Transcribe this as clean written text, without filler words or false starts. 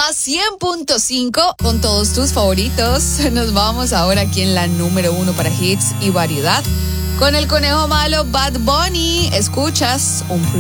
Exa 100.5 con todos tus favoritos. Nos vamos ahora aquí en la número 1 para hits y variedad con el conejo malo Bad Bunny. Escuchas un